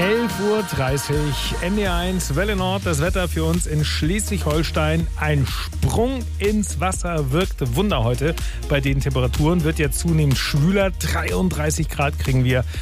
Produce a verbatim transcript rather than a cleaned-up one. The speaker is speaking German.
elf Uhr dreißig, N D R eins, Welle Nord, das Wetter für uns in Schleswig-Holstein. Ein Sprung ins Wasser wirkt Wunder heute. Bei den Temperaturen wird ja zunehmend schwüler. dreiunddreißig Grad kriegen wir